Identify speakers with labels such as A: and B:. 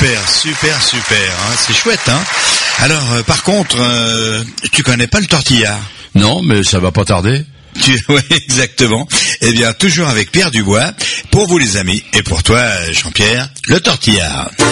A: super, hein, c'est chouette, hein. Alors, par contre, tu connais pas le tortillard?
B: Non, mais ça va pas tarder.
A: Oui, exactement. Eh bien, toujours avec Pierre Dubois, pour vous les amis, et pour toi, Jean-Pierre, le tortillard.